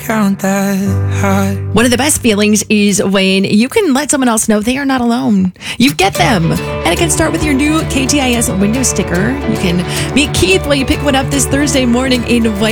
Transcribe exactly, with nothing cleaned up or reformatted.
count that high. One of the best feelings is when you can let someone else know they are not alone. You get them. And it can start with your new K T I S window sticker. You can meet Keith while you pick one up this Thursday morning in White.